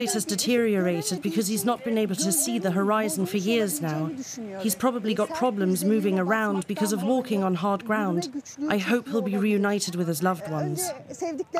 has deteriorated because he's not been able to see the horizon for years now. He's probably got problems moving around because of walking on hard ground. I hope he'll be reunited with his loved ones.